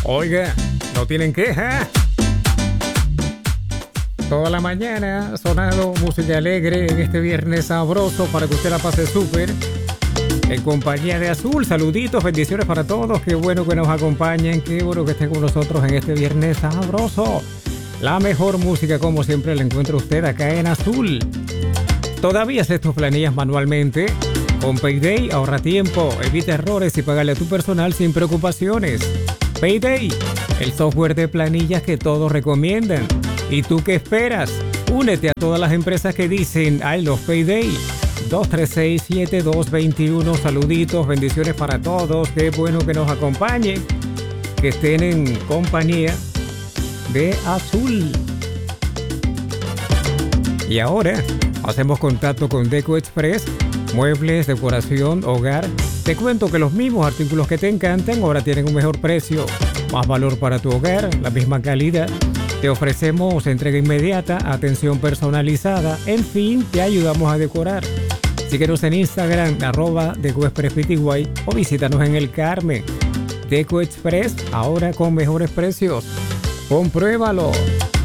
Oiga, no tienen queja. Toda la mañana sonado música alegre en este viernes sabroso para que usted la pase súper. En compañía de Azul, saluditos, bendiciones para todos. Qué bueno que nos acompañen, qué bueno que estén con nosotros en este viernes sabroso. La mejor música, como siempre, la encuentra usted acá en Azul. ¿Todavía haces tus planillas manualmente? Con Payday ahorra tiempo, evita errores y págale a tu personal sin preocupaciones. Payday, el software de planillas que todos recomiendan. ¿Y tú qué esperas? Únete a todas las empresas que dicen I love Payday. 236-7221. Saluditos, bendiciones para todos. Qué bueno que nos acompañen, que estén en compañía de Azul. Y ahora hacemos contacto con Deco Express, muebles, decoración, hogar. Te cuento que los mismos artículos que te encantan ahora tienen un mejor precio, más valor para tu hogar, la misma calidad. Te ofrecemos entrega inmediata, atención personalizada, en fin, te ayudamos a decorar. Síguenos en Instagram, @DecoExpressPty, o visítanos en El Carmen. Deco Express, ahora con mejores precios. Compruébalo.